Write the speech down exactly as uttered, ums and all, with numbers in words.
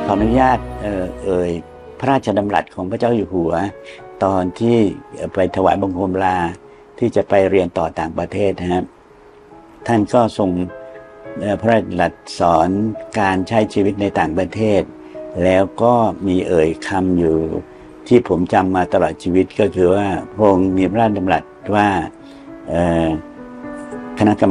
ออนุญาตเอ่อเอ่ยพระราชดำรัสของพระเจ้าอยู่หัวตอนที่ไปถวายบังคมลาที่จะไปเรียนต่อต่างประเทศนะครับท่านก็ทรงพระราชดำรัสสอนการใช้ชีวิตในต่างประเทศแล้วก็มีเอ่ยคำอยู่ที่ผมจำมาตลอดชีวิตก็คือว่าพระองค์มีพระราชดำรัสว่าคณะกรรม